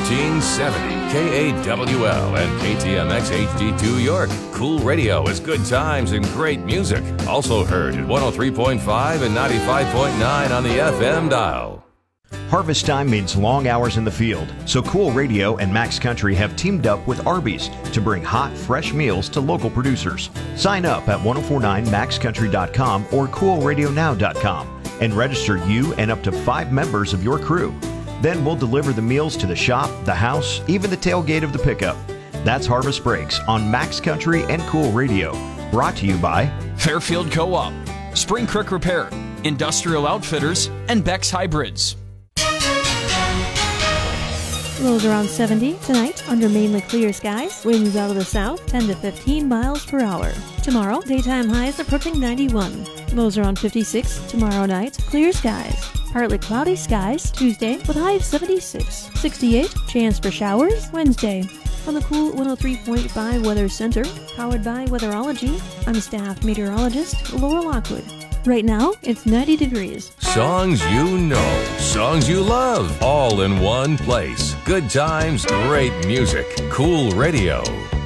1370 KAWL and KTMX HD2 York. Cool Radio is good times and great music. Also heard at 103.5 and 95.9 on the FM dial. Harvest time means long hours in the field, so Cool Radio and Max Country have teamed up with Arby's to bring hot, fresh meals to local producers. Sign up at 1049maxcountry.com or coolradionow.com and register you and up to 5 members of your crew. Then we'll deliver the meals to the shop, the house, even the tailgate of the pickup. That's Harvest Breaks on Max Country and Cool Radio. Brought to you by Fairfield Co-op, Spring Creek Repair, Industrial Outfitters, and Beck's Hybrids. Lows around 70 tonight under mainly clear skies. Winds out of the south 10 to 15 miles per hour. Tomorrow, daytime highs approaching 91. Lows around 56 tomorrow night. Clear skies. Partly cloudy skies Tuesday with high of 76. 68, chance for showers Wednesday. From the Cool 103.5 Weather Center, powered by Weatherology, I'm staff meteorologist Laura Lockwood. Right now, it's 90 degrees. Songs you know, songs you love, all in one place. Good times, great music. Cool Radio.